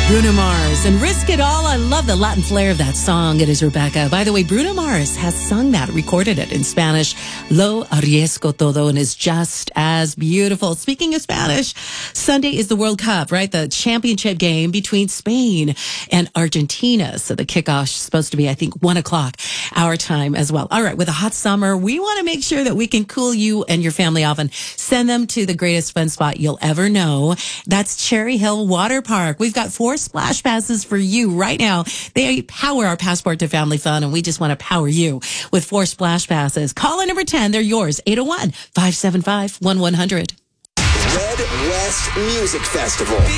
Bruno Mars and Risk It All. I love the Latin flair of that song. It is Rebecca. By the way, Bruno Mars has sung that, recorded it in Spanish, Lo Arriesgo Todo, and is just as beautiful. Speaking of Spanish, Sunday is the World Cup, right? The championship game between Spain and Argentina. So the kickoff is supposed to be, I think, 1 o'clock our time as well. All right. With a hot summer, we want to make sure that we can cool you and your family off and send them to the greatest fun spot you'll ever know. That's Cherry Hill Water Park. We've got 4 splash passes for you right now. They power our passport to family fun, and we just want to power you with 4 splash passes. Call in number 10. They're yours. 801-575-1100. Red West Music Festival.